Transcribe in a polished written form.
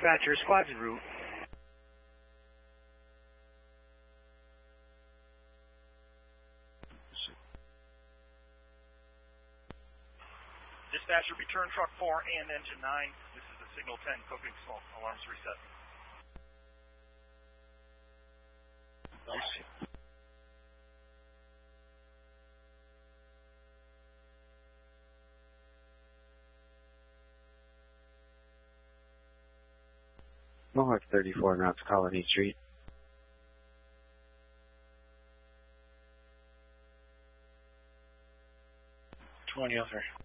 Dispatcher, squad's en route. Dispatcher, return truck 4 and engine 9. This is the signal 10, cooking smoke. Alarms reset. Mohawk 34, route to Colony Street. 20 over.